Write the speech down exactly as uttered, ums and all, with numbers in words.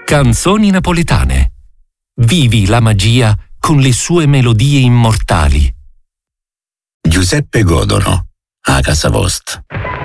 Canzoni napoletane. Vivi la magia con le sue melodie immortali. Giuseppe Godono, a casa vostra.